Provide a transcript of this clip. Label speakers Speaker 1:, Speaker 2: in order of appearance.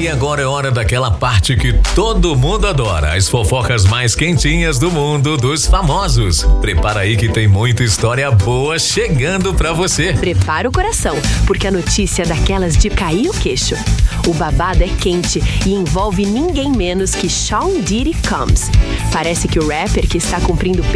Speaker 1: E agora é hora daquela parte que todo mundo adora, as fofocas mais quentinhas do mundo dos famosos. Prepara aí que tem muita história boa chegando pra você.
Speaker 2: Prepara o coração, porque a notícia é daquelas de cair o queixo. O babado é quente e envolve ninguém menos que Sean Diddy Combs. Parece que o rapper, que está cumprindo